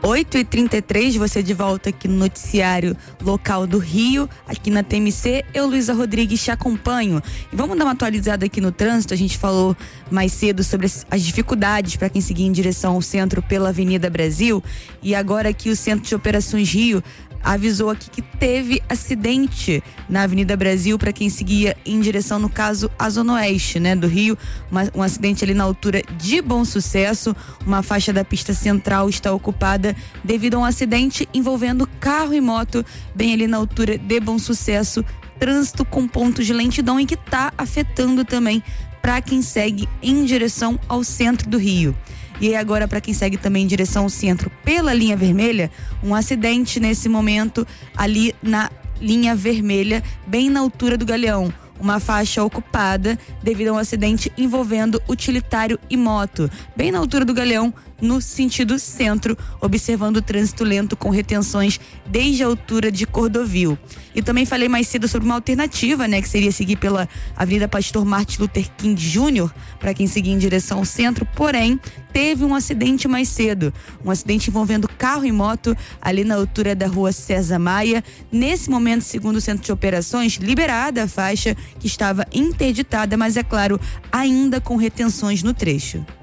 8h33, você de volta aqui no noticiário local do Rio, aqui na TMC. Eu, Luísa Rodrigues, te acompanho. E vamos dar uma atualizada aqui no trânsito. A gente falou mais cedo sobre as dificuldades para quem seguir em direção ao centro pela Avenida Brasil. E agora aqui o Centro de Operações Rio avisou aqui que teve acidente na Avenida Brasil para quem seguia em direção, no caso, à Zona Oeste, né, do Rio. Um acidente ali na altura de Bom Sucesso. Uma faixa da pista central está ocupada devido a um acidente envolvendo carro e moto, bem ali na altura de Bom Sucesso. Trânsito com pontos de lentidão e que está afetando também para quem segue em direção ao centro do Rio. E aí agora, para quem segue também em direção ao centro pela linha vermelha, um acidente nesse momento ali na linha vermelha, bem na altura do Galeão. Uma faixa ocupada devido a um acidente envolvendo utilitário e moto, bem na altura do Galeão, no sentido centro, observando o trânsito lento com retenções desde a altura de Cordovil. E também falei mais cedo sobre uma alternativa, né, que seria seguir pela Avenida Pastor Martin Luther King Jr., para quem seguir em direção ao centro, porém, teve um acidente mais cedo, um acidente envolvendo carro e moto ali na altura da rua César Maia. Nesse momento, segundo o Centro de Operações, liberada a faixa que estava interditada, mas é claro, ainda com retenções no trecho.